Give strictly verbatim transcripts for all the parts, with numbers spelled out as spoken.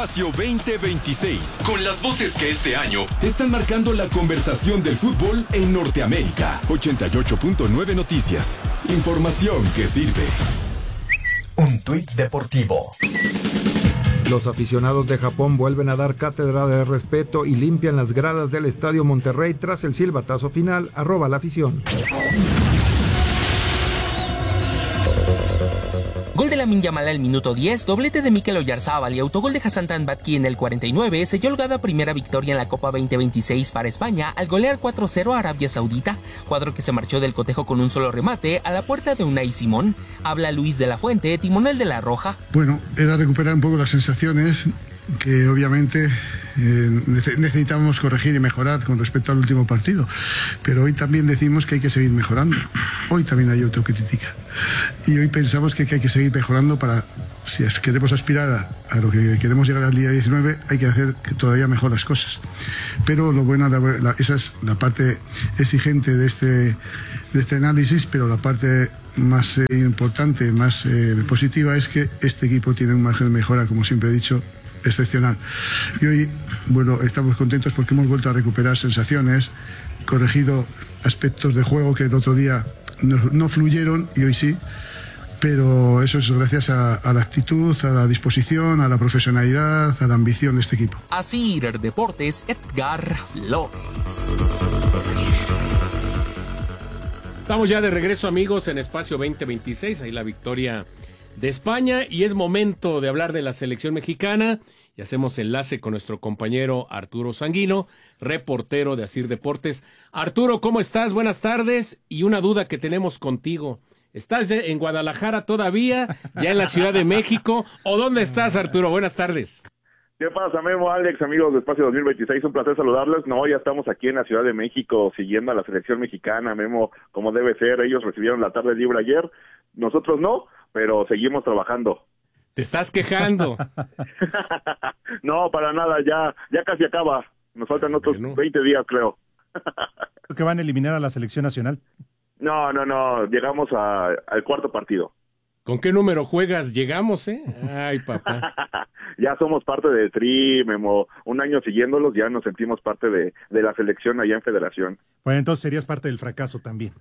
Espacio veinte veintiséis, con las voces que este año están marcando la conversación del fútbol en Norteamérica. ochenta y ocho punto nueve Noticias. Información que sirve. Un tuit deportivo. Los aficionados de Japón vuelven a dar cátedra de respeto y limpian las gradas del Estadio Monterrey tras el silbatazo final. Arroba la afición. Gol de Lamine Yamal al minuto diez, doblete de Mikel Oyarzabal y autogol de Hassan Tanbatki en el cuarenta y nueve selló holgada primera victoria en la Copa veinte veintiséis para España al golear cuatro cero a Arabia Saudita, cuadro que se marchó del cotejo con un solo remate a la puerta de Unai Simón. Habla Luis de la Fuente, timonel de La Roja. Bueno, era recuperar un poco las sensaciones que obviamente eh, necesitábamos corregir y mejorar con respecto al último partido, pero hoy también decimos que hay que seguir mejorando. Hoy también hay autocrítica y hoy pensamos que hay que seguir mejorando para, si queremos aspirar a, a lo que queremos llegar al día diecinueve, hay que hacer todavía mejor las cosas. Pero lo bueno, la, la, esa es la parte exigente de este, de este análisis, pero la parte más eh, importante, más eh, positiva es que este equipo tiene un margen de mejora, como siempre he dicho, excepcional. Y hoy, bueno, estamos contentos porque hemos vuelto a recuperar sensaciones, corregido aspectos de juego que el otro día no, no fluyeron y hoy sí, pero eso es gracias a, a la actitud, a la disposición, a la profesionalidad, a la ambición de este equipo. Así Deportes, Edgar Flores. Estamos ya de regreso, amigos, en Espacio veinte veintiséis, ahí la victoria de España, y es momento de hablar de la selección mexicana y hacemos enlace con nuestro compañero Arturo Sanguino, reportero de Asir Deportes. Arturo, ¿cómo estás? Buenas tardes, y una duda que tenemos contigo. ¿Estás en Guadalajara todavía, ya en la Ciudad de México, o dónde estás, Arturo? Buenas tardes. ¿Qué pasa, Memo, Alex, amigos de Espacio dos mil veintiséis? Un placer saludarles. No, ya estamos aquí en la Ciudad de México siguiendo a la selección mexicana, Memo, como debe ser. Ellos recibieron la tarde libre ayer, nosotros no, pero seguimos trabajando. ¿Te estás quejando? No, para nada, ya ya casi acaba. Nos faltan otros bueno. veinte días, creo. ¿Creo que van a eliminar a la selección nacional? No, no, no, llegamos a, al cuarto partido. ¿Con qué número juegas? Llegamos, ¿eh? Ay, papá. Ya somos parte del Tri, Memo. Un año siguiéndolos, ya nos sentimos parte de, de la selección allá en Federación. Bueno, entonces serías parte del fracaso también.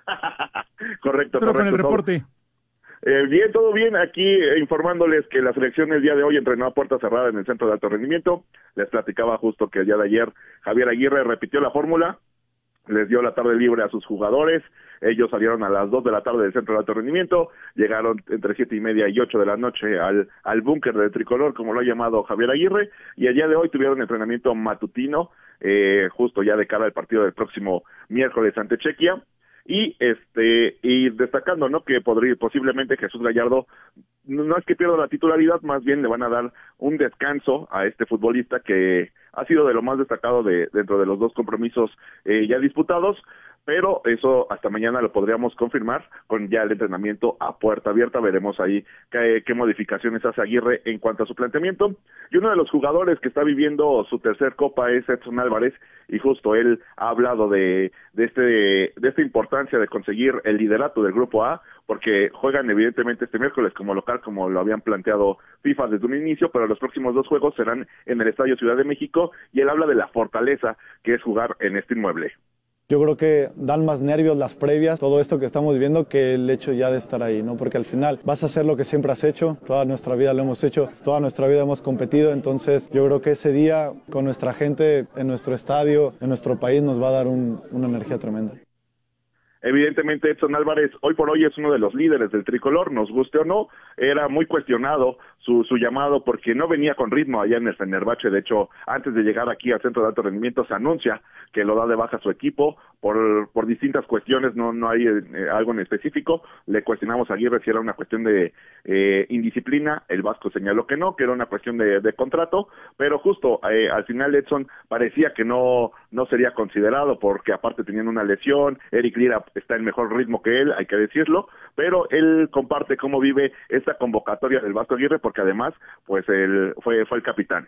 Correcto, Pero correcto. con el reporte. Eh, bien, todo bien. Aquí eh, informándoles que la selección el día de hoy entrenó a puerta cerrada en el Centro de Alto Rendimiento. Les platicaba justo que el día de ayer Javier Aguirre repitió la fórmula. Les dio la tarde libre a sus jugadores. Ellos salieron a las dos de la tarde del Centro de Alto Rendimiento, llegaron entre siete y media y ocho de la noche al, al búnker del tricolor, como lo ha llamado Javier Aguirre, y el día de hoy tuvieron entrenamiento matutino, eh, justo ya de cara al partido del próximo miércoles ante Chequia. Y este y destacando, ¿no?, que podría posiblemente Jesús Gallardo no, no es que pierda la titularidad, más bien le van a dar un descanso a este futbolista que ha sido de lo más destacado de dentro de los dos compromisos eh, ya disputados, pero eso hasta mañana lo podríamos confirmar con ya el entrenamiento a puerta abierta. Veremos ahí qué, qué modificaciones hace Aguirre en cuanto a su planteamiento. Y uno de los jugadores que está viviendo su tercer copa es Edson Álvarez, y justo él ha hablado de, de este de esta importancia de conseguir el liderato del Grupo A, porque juegan evidentemente este miércoles como local, como lo habían planteado FIFA desde un inicio, pero los próximos dos juegos serán en el Estadio Ciudad de México, y él habla de la fortaleza que es jugar en este inmueble. Yo creo que dan más nervios las previas, todo esto que estamos viviendo, que el hecho ya de estar ahí, ¿no? Porque al final vas a hacer lo que siempre has hecho, toda nuestra vida lo hemos hecho, toda nuestra vida hemos competido, entonces yo creo que ese día con nuestra gente en nuestro estadio, en nuestro país, nos va a dar un, una energía tremenda. Evidentemente Edson Álvarez hoy por hoy es uno de los líderes del tricolor, nos guste o no, era muy cuestionado su, su llamado porque no venía con ritmo allá en el Fenerbahce. De hecho, antes de llegar aquí al Centro de Alto Rendimiento se anuncia que lo da de baja su equipo por, por distintas cuestiones, no, no hay eh, algo en específico. Le cuestionamos a Aguirre si era una cuestión de eh, indisciplina, el vasco señaló que no, que era una cuestión de, de contrato, pero justo eh, al final Edson parecía que no, no sería considerado porque aparte tenían una lesión, Eric Lira está en mejor ritmo que él, hay que decirlo, pero él comparte cómo vive esta convocatoria del Vasco Aguirre porque además pues él fue, fue el capitán.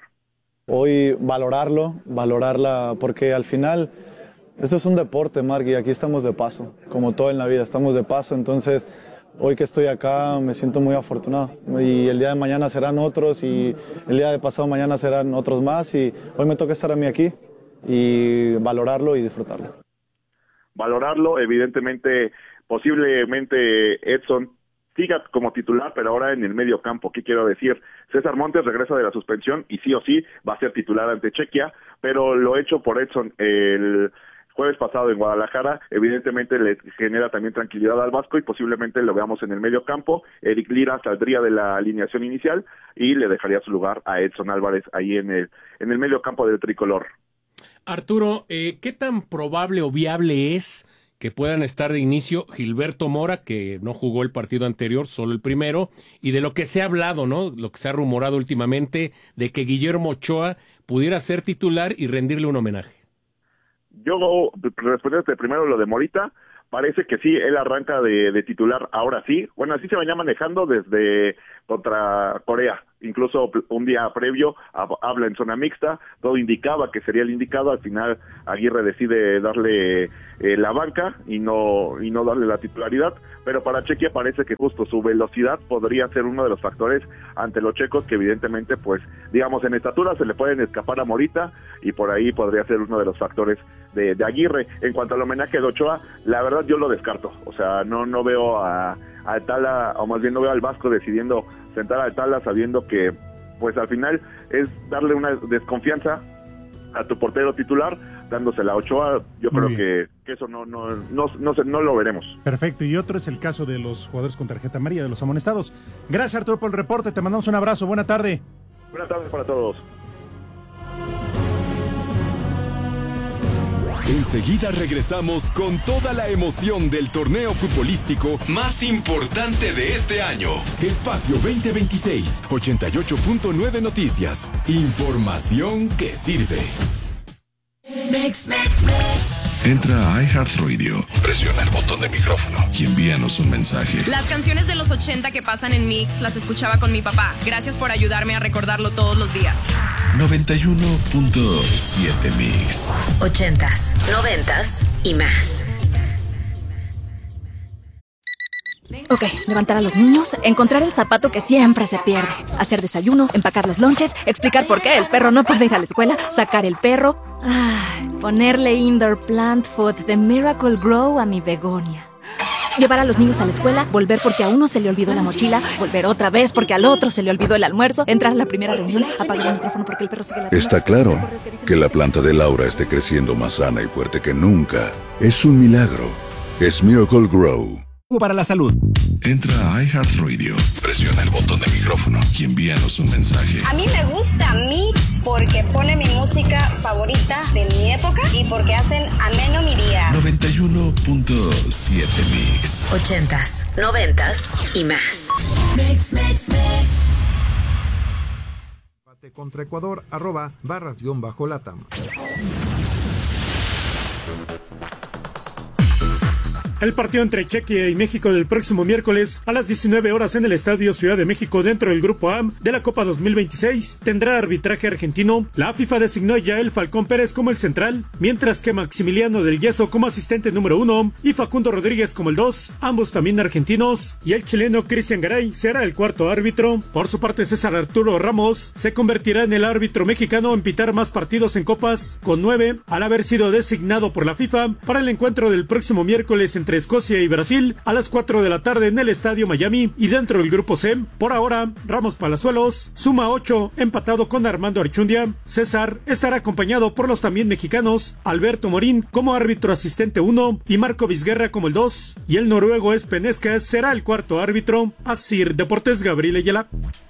Hoy valorarlo, valorarla, porque al final esto es un deporte, Marc, y aquí estamos de paso, como todo en la vida, estamos de paso, entonces Hoy que estoy acá me siento muy afortunado y el día de mañana serán otros y el día de pasado mañana serán otros más y hoy me toca estar a mí aquí y valorarlo y disfrutarlo. Valorarlo, evidentemente, posiblemente Edson siga como titular, pero ahora en el medio campo. ¿Qué quiero decir? César Montes regresa de la suspensión y sí o sí va a ser titular ante Chequia, pero lo hecho por Edson el jueves pasado en Guadalajara, evidentemente le genera también tranquilidad al Vasco y posiblemente lo veamos en el medio campo. Eric Lira saldría de la alineación inicial y le dejaría su lugar a Edson Álvarez ahí en el, en el medio campo del tricolor. Arturo, eh, ¿qué tan probable o viable es que puedan estar de inicio Gilberto Mora, que no jugó el partido anterior, solo el primero, y de lo que se ha hablado, ¿no? Lo que se ha rumorado últimamente, de que Guillermo Ochoa pudiera ser titular y rendirle un homenaje? Yo, respondiendo primero lo de Morita, parece que sí, él arranca de, de titular ahora sí. Bueno, así se venía manejando desde contra Corea. Incluso un día previo habla en zona mixta, todo indicaba que sería el indicado, al final Aguirre decide darle eh, la banca y no y no darle la titularidad, pero para Chequia parece que justo su velocidad podría ser uno de los factores ante los checos que evidentemente, pues, digamos, en estatura se le pueden escapar a Morita y por ahí podría ser uno de los factores de, de Aguirre. En cuanto al homenaje de Ochoa, la verdad yo lo descarto, o sea, no no veo a al Tala, o más bien no veo al Vasco decidiendo sentar al Tala sabiendo que pues al final es darle una desconfianza a tu portero titular, dándosela a Ochoa. Yo Muy creo que, que eso no no, no, no, no, no lo veremos. Perfecto, y otro es el caso de los jugadores con tarjeta amarilla, de los amonestados. Gracias, Arturo, por el reporte, te mandamos un abrazo, buena tarde. Buenas tardes para todos. Enseguida regresamos con toda la emoción del torneo futbolístico más importante de este año. Espacio veinte veintiséis, ochenta y ocho punto nueve Noticias. Información que sirve. Mix, mix, mix. Entra a iHeartRadio, presiona el botón de micrófono y envíanos un mensaje. Las canciones de los ochenta que pasan en Mix las escuchaba con mi papá. Gracias por ayudarme a recordarlo todos los días. noventa y uno punto siete Mix. Ochentas, noventas y más. Ok, levantar a los niños, encontrar el zapato que siempre se pierde, hacer desayuno, empacar los lonches, explicar por qué el perro no puede ir a la escuela, sacar el perro, ay, ponerle indoor plant food de Miracle Grow a mi begonia. Llevar a los niños a la escuela, volver porque a uno se le olvidó la mochila, volver otra vez porque al otro se le olvidó el almuerzo, entrar a la primera reunión, apagar el micrófono porque el perro sigue ladrando. Está claro que la planta de Laura esté creciendo más sana y fuerte que nunca. Es un milagro. Es Miracle Grow. Para la salud. Entra a iHeartRadio, presiona el botón de micrófono y envíanos un mensaje. A mí me gusta Mix porque pone mi música favorita de mi época y porque hacen ameno mi día. noventa y uno punto siete Mix. Ochentas, noventas y más. Mix, mix, mix. Contra Ecuador, arroba barras guión bajo latam. El partido entre Chequia y México del próximo miércoles a las diecinueve horas en el Estadio Ciudad de México dentro del Grupo A de la Copa dos mil veintiséis tendrá arbitraje argentino. La FIFA designó a Yael Falcón Pérez como el central, mientras que Maximiliano del Yeso como asistente número uno y Facundo Rodríguez como el dos, ambos también argentinos, y el chileno Cristian Garay será el cuarto árbitro. Por su parte, César Arturo Ramos se convertirá en el árbitro mexicano en pitar más partidos en copas, con nueve, al haber sido designado por la FIFA para el encuentro del próximo miércoles entre Escocia y Brasil a las cuatro de la tarde en el Estadio Miami. Y dentro del Grupo C, por ahora, Ramos Palazuelos suma ocho, empatado con Armando Archundia. César estará acompañado por los también mexicanos Alberto Morín como árbitro asistente uno y Marco Vizguerra como el dos, y el noruego Espenescas será el cuarto árbitro. Asir Deportes, Gabriel Ayala.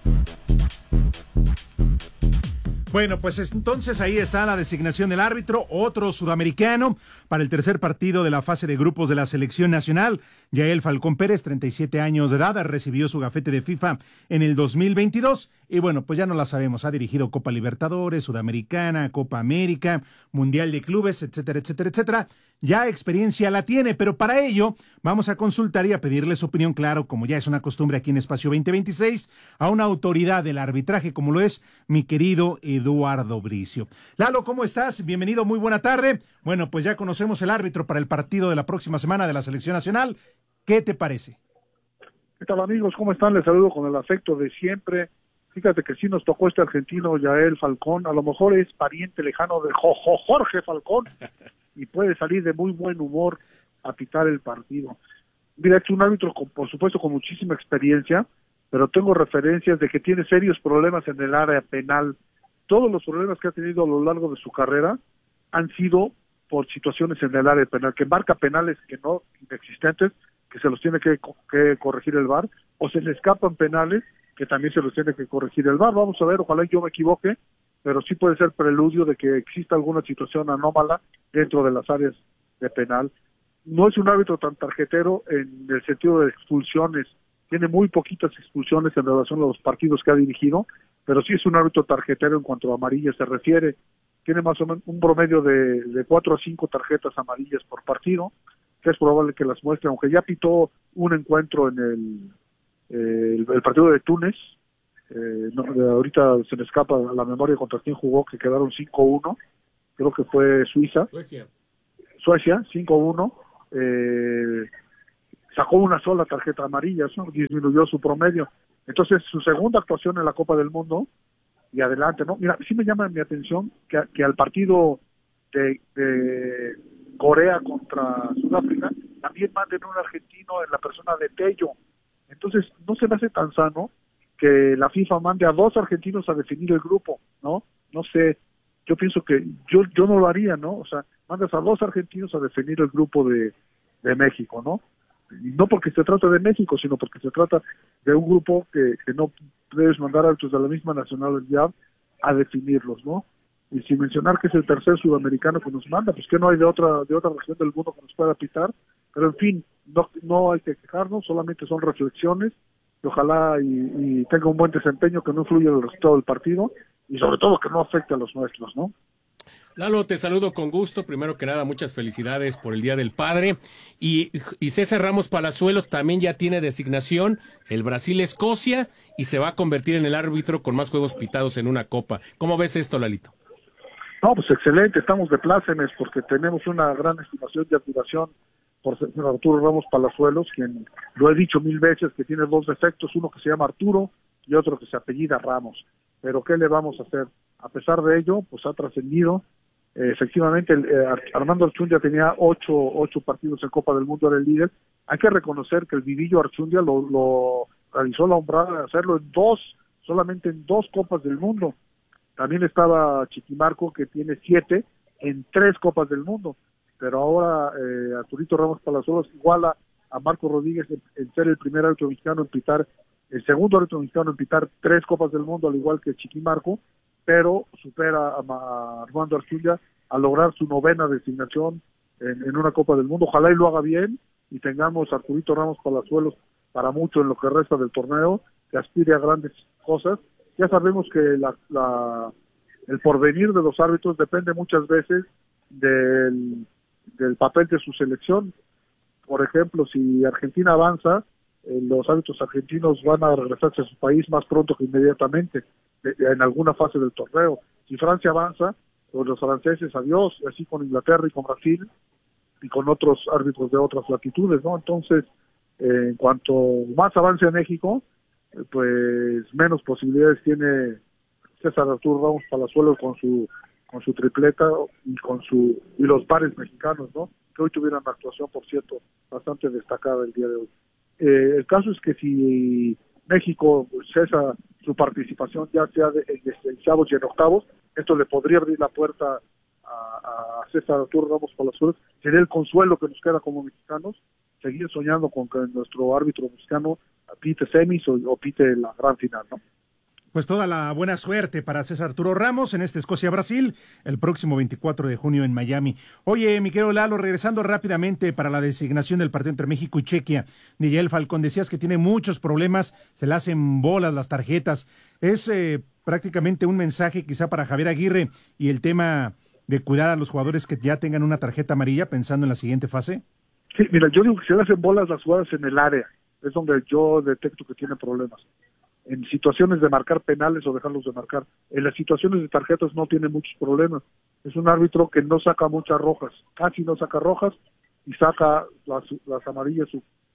Bueno, pues entonces ahí está la designación del árbitro, otro sudamericano para el tercer partido de la fase de grupos de la selección nacional. Yael Falcón Pérez, treinta y siete años de edad, recibió su gafete de FIFA en el dos mil veintidós y bueno, pues ya no la sabemos, ha dirigido Copa Libertadores, Sudamericana, Copa América, Mundial de Clubes, etcétera, etcétera, etcétera. Ya experiencia la tiene, pero para ello vamos a consultar y a pedirle su opinión, claro, como ya es una costumbre aquí en Espacio veinte veintiséis, a una autoridad del arbitraje como lo es mi querido Eduardo Bricio. Lalo, ¿cómo estás? Bienvenido, muy buena tarde. Bueno, pues ya conocemos el árbitro para el partido de la próxima semana de la Selección Nacional. ¿Qué te parece? ¿Qué tal, amigos? ¿Cómo están? Les saludo con el afecto de siempre. Fíjate que sí nos tocó este argentino, Yael Falcón. A lo mejor es pariente lejano de Jojo Jorge Falcón y puede salir de muy buen humor a pitar el partido. Mira, es un árbitro, con, por supuesto, con muchísima experiencia, pero tengo referencias de que tiene serios problemas en el área penal. Todos los problemas que ha tenido a lo largo de su carrera han sido por situaciones en el área penal, que marca penales que no inexistentes, que se los tiene que, que corregir el V A R, o se le escapan penales que también se los tiene que corregir el V A R. Vamos a ver, ojalá yo me equivoque, pero sí puede ser preludio de que exista alguna situación anómala dentro de las áreas de penal. No es un árbitro tan tarjetero en el sentido de expulsiones, tiene muy poquitas expulsiones en relación a los partidos que ha dirigido, pero sí es un árbitro tarjetero en cuanto a amarillas se refiere. Tiene más o menos un promedio de, de cuatro a cinco tarjetas amarillas por partido, que es probable que las muestre, aunque ya pitó un encuentro en el, eh, el, el partido de Túnez, eh, no, de, ahorita se me escapa la memoria contra quién jugó, que quedaron cinco uno, creo que fue Suiza. Suecia. Suecia, cinco uno, eh, sacó una sola tarjeta amarilla, eso disminuyó su promedio. Entonces, su segunda actuación en la Copa del Mundo, y adelante, ¿no? Mira, sí me llama mi atención que, que al partido de, de Corea contra Sudáfrica también manden un argentino en la persona de Tello. Entonces, no se me hace tan sano que la FIFA mande a dos argentinos a definir el grupo, ¿no? No sé, yo pienso que yo yo no lo haría, ¿no? O sea, mandas a dos argentinos a definir el grupo de, de México, ¿no? Y no porque se trata de México, sino porque se trata de un grupo que, que no debes mandar a de la misma nacionalidad a definirlos, ¿no? Y sin mencionar que es el tercer sudamericano que nos manda, pues que no hay de otra de otra región del mundo que nos pueda pitar, pero en fin, no, no hay que quejarnos, solamente son reflexiones, y ojalá y, y tenga un buen desempeño que no influya en el resultado del partido, y sobre todo que no afecte a los nuestros, ¿no? Lalo, te saludo con gusto. Primero que nada, muchas felicidades por el Día del Padre. Y, y César Ramos Palazuelos también ya tiene designación, el Brasil-Escocia, y se va a convertir en el árbitro con más juegos pitados en una copa. ¿Cómo ves esto, Lalito? No, pues excelente, estamos de plácemes porque tenemos una gran estimación y admiración por Arturo Ramos Palazuelos, quien lo he dicho mil veces que tiene dos defectos, uno que se llama Arturo y otro que se apellida Ramos. Pero ¿qué le vamos a hacer? A pesar de ello, pues ha trascendido. Eh, efectivamente, el, eh, Armando Archundia tenía ocho, ocho partidos en Copa del Mundo, era el líder. Hay que reconocer que el Vivillo Archundia lo, lo realizó la hombrada de hacerlo en dos, solamente en dos Copas del Mundo. También estaba Chiquimarco, que tiene siete en tres Copas del Mundo. Pero ahora eh, Arturito Ramos Palazuelos iguala a Marco Rodríguez en, en ser el primer árbitro mexicano en pitar, el segundo árbitro mexicano en pitar tres Copas del Mundo, al igual que Chiquimarco, pero supera a, a Armando Archundia a lograr su novena designación en, en una Copa del Mundo. Ojalá y lo haga bien y tengamos a Arturito Ramos Palazuelos para mucho en lo que resta del torneo, que aspire a grandes cosas. Ya sabemos que la, la, el porvenir de los árbitros depende muchas veces del, del papel de su selección. Por ejemplo, si Argentina avanza, eh, los árbitros argentinos van a regresarse a su país más pronto que inmediatamente, en alguna fase del torneo. Si Francia avanza, pues los franceses adiós, así con Inglaterra y con Brasil y con otros árbitros de otras latitudes, ¿no? Entonces, eh, en cuanto más avance México, eh, pues menos posibilidades tiene César Arturo Ramos Palazuelos con su con su tripleta y con su y los pares mexicanos, ¿no? Que hoy tuvieron una actuación, por cierto, bastante destacada el día de hoy. Eh, el caso es que si México cesa su participación, ya sea de, en descensados y en octavos, esto le podría abrir la puerta a, a César Arturo Ramos Palazuelos. Sería el consuelo que nos queda como mexicanos, seguir soñando con que nuestro árbitro mexicano pite semis o, o pite la gran final, ¿no? Pues toda la buena suerte para César Arturo Ramos en este Escocia-Brasil, el próximo veinticuatro de junio en Miami. Oye, mi querido Lalo, regresando rápidamente para la designación del partido entre México y Chequia, Yael Falcón, decías que tiene muchos problemas, se le hacen bolas las tarjetas. Es eh, prácticamente un mensaje quizá para Javier Aguirre y el tema de cuidar a los jugadores que ya tengan una tarjeta amarilla pensando en la siguiente fase. Sí, mira, yo digo que se le hacen bolas las jugadas en el área, es donde yo detecto que tiene problemas. En situaciones de marcar penales o dejarlos de marcar. En las situaciones de tarjetas no tiene muchos problemas. Es un árbitro que no saca muchas rojas, casi no saca rojas y saca las, las amarillas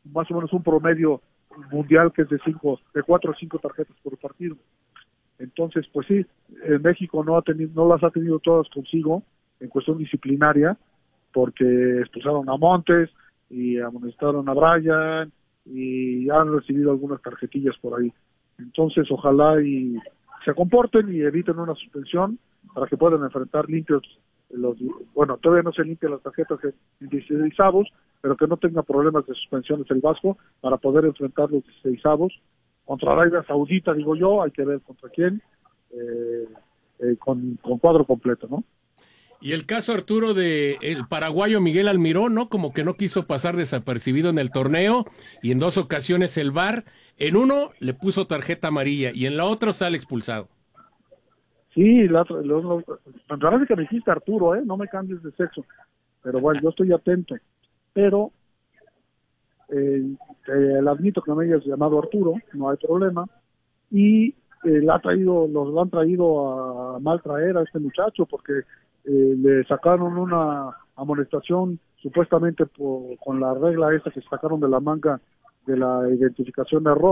más o menos un promedio mundial que es de cinco, de cuatro o cinco tarjetas por partido. Entonces, pues sí, en México no ha tenido, no las ha tenido todas consigo en cuestión disciplinaria, porque expulsaron a Montes y amonestaron a Brian y han recibido algunas tarjetillas por ahí. Entonces, ojalá y se comporten y eviten una suspensión para que puedan enfrentar limpios los, bueno, todavía no se limpian las tarjetas en dieciseisavos, pero que no tenga problemas de suspensiones el Vasco para poder enfrentar los dieciseisavos contra Arabia Saudita, digo yo, hay que ver contra quién, eh, eh, con, con cuadro completo, ¿no? Y el caso, Arturo, de el paraguayo Miguel Almirón, ¿no? Como que no quiso pasar desapercibido en el torneo, y en dos ocasiones el V A R, en uno le puso tarjeta amarilla y en la otra sale expulsado. Sí, la otra, lo, lo, me parece que me dijiste Arturo, ¿eh? No me cambies de sexo, pero bueno, yo estoy atento, pero eh, te admito que me hayas llamado Arturo, no hay problema, y eh, la ha traído, los lo han traído a mal traer a este muchacho porque eh, le sacaron una amonestación supuestamente por, con la regla esa que sacaron de la manga de la identificación de error.